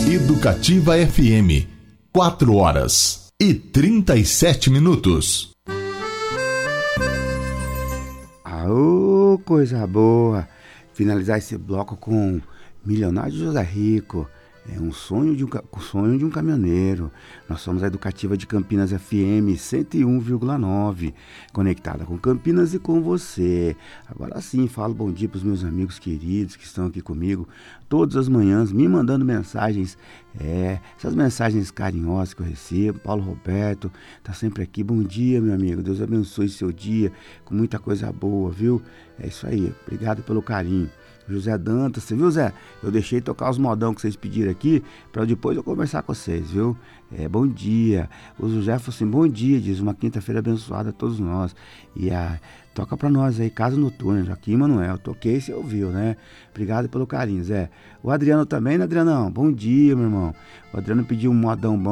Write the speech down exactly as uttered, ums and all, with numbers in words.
Educativa F M, quatro horas e trinta e sete minutos. Aô, coisa boa! Finalizar esse bloco com Milionário José Rico. É um sonho de um, um sonho de um caminhoneiro. Nós somos a Educativa de Campinas F M cento e um vírgula nove, conectada com Campinas e com você. Agora sim, falo bom dia para os meus amigos queridos que estão aqui comigo todas as manhãs, me mandando mensagens. É, essas mensagens carinhosas que eu recebo. Paulo Roberto tá sempre aqui. Bom dia, meu amigo. Deus abençoe seu dia com muita coisa boa, viu? É isso aí. Obrigado pelo carinho. José Dantas, você viu, Zé? Eu deixei tocar os modão que vocês pediram aqui para depois eu conversar com vocês, viu? É, bom dia. O José falou assim, bom dia, diz, uma quinta-feira abençoada a todos nós. E a, toca para nós aí, Casa Noturna, Joaquim Manuel. Toquei, você ouviu, né? Obrigado pelo carinho, Zé. O Adriano também, né, Adrianão? Bom dia, meu irmão. O Adriano pediu um modão bom